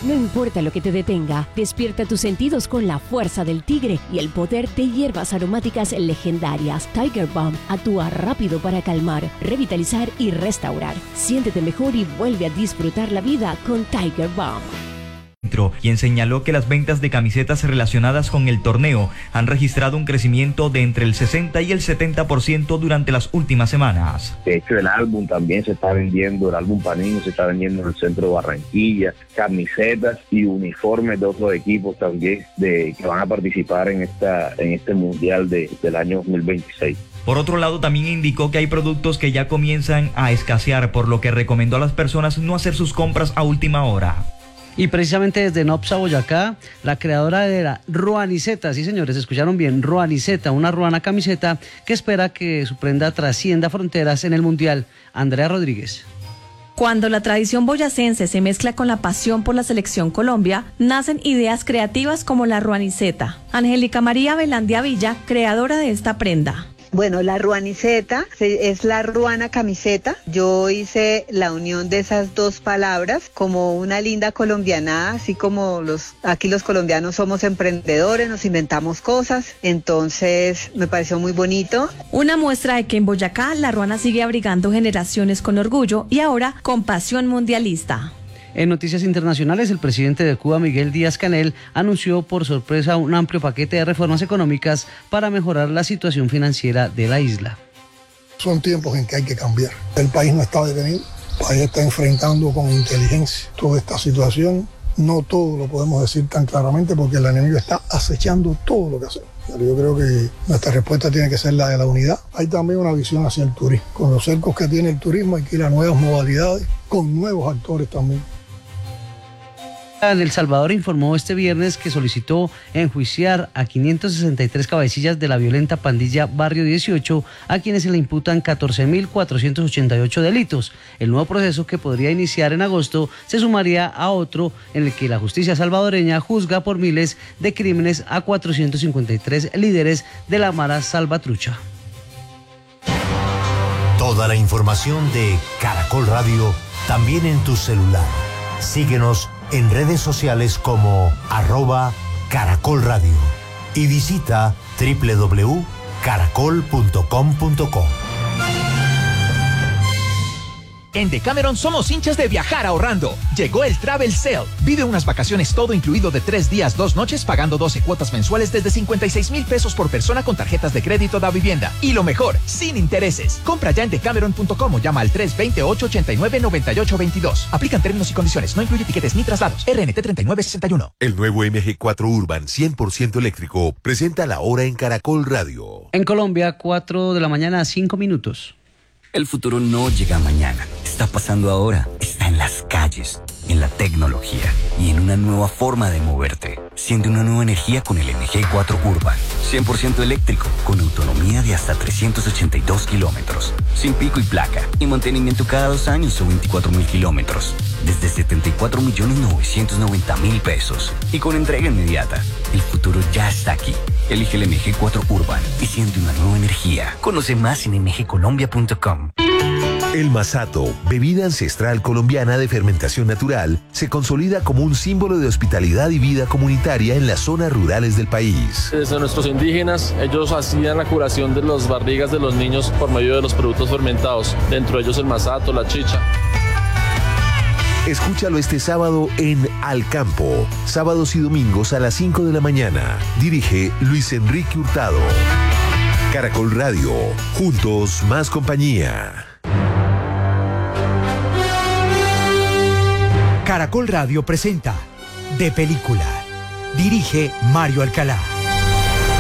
No importa lo que te detenga, despierta tus sentidos con la fuerza del tigre y el poder de hierbas aromáticas legendarias. Tiger Balm actúa rápido para calmar, revitalizar y restaurar. Siéntete mejor y vuelve a disfrutar la vida con Tiger Balm. Quien señaló que las ventas de camisetas relacionadas con el torneo han registrado un crecimiento de entre el 60 y el 70% durante las últimas semanas. De hecho, el álbum también se está vendiendo, el álbum Panini se está vendiendo en el centro de Barranquilla, camisetas y uniformes de otros equipos también que van a participar en este mundial del año 2026. Por otro lado, también indicó que hay productos que ya comienzan a escasear, por lo que recomendó a las personas no hacer sus compras a última hora. Y precisamente desde Nopsa, Boyacá, la creadora de la ruaniceta, sí señores, escucharon bien, ruaniceta, una ruana camiseta que espera que su prenda trascienda fronteras en el Mundial. Andrea Rodríguez. Cuando la tradición boyacense se mezcla con la pasión por la selección Colombia, nacen ideas creativas como la ruaniceta. Angélica María Velandia Villa, creadora de esta prenda. Bueno, la ruaniceta es la ruana camiseta. Yo hice la unión de esas dos palabras como una linda colombianada, así como aquí los colombianos somos emprendedores, nos inventamos cosas, entonces me pareció muy bonito. Una muestra de que en Boyacá la ruana sigue abrigando generaciones con orgullo y ahora con pasión mundialista. En noticias internacionales, el presidente de Cuba, Miguel Díaz-Canel, anunció por sorpresa un amplio paquete de reformas económicas para mejorar la situación financiera de la isla. Son tiempos en que hay que cambiar. El país no está detenido, el país está enfrentando con inteligencia toda esta situación. No todo lo podemos decir tan claramente porque el enemigo está acechando todo lo que hacemos. Pero yo creo que nuestra respuesta tiene que ser la de la unidad. Hay también una visión hacia el turismo. Con los cercos que tiene el turismo hay que ir a nuevas modalidades, con nuevos actores también. En El Salvador informó este viernes que solicitó enjuiciar a 563 cabecillas de la violenta pandilla Barrio 18, a quienes se le imputan 14.488 delitos. El nuevo proceso, que podría iniciar en agosto, se sumaría a otro en el que la justicia salvadoreña juzga por miles de crímenes a 453 líderes de la Mara Salvatrucha. Toda la información de Caracol Radio también en tu celular. Síguenos en redes sociales como @Caracol Radio y visita www.caracol.com.co. En Decameron somos hinchas de viajar ahorrando. Llegó el Travel Sale. Vive unas vacaciones todo incluido de 3 días, 2 noches, pagando 12 cuotas mensuales desde 56,000 pesos por persona con tarjetas de crédito da vivienda. Y lo mejor, sin intereses. Compra ya en decameron.com o llama al 320-889-9822. Aplican términos y condiciones. No incluye tiquetes ni traslados. RNT 3961. El nuevo MG4 Urban 100% eléctrico presenta la hora en Caracol Radio. En Colombia, 4 de la mañana, 5 minutos. El futuro no llega mañana, está pasando ahora, está en las calles, en la tecnología y en una nueva forma de moverte. Siente una nueva energía con el MG4 Urban, 100% eléctrico, con autonomía de hasta 382 kilómetros, sin pico y placa, y mantenimiento cada 2 años o 24,000 kilómetros, desde 74.990.000 pesos, y con entrega inmediata. El futuro ya está aquí. Elige el MG4 Urban y siente una nueva energía. Conoce más en mgcolombia.com. El masato, bebida ancestral colombiana de fermentación natural, se consolida como un símbolo de hospitalidad y vida comunitaria en las zonas rurales del país. Desde nuestros indígenas, ellos hacían la curación de las barrigas de los niños por medio de los productos fermentados, dentro de ellos el masato, la chicha. Escúchalo este sábado en Al Campo, sábados y domingos a las 5 de la mañana. Dirige Luis Enrique Hurtado. Caracol Radio, juntos más compañía. Caracol Radio presenta De Película. Dirige Mario Alcalá.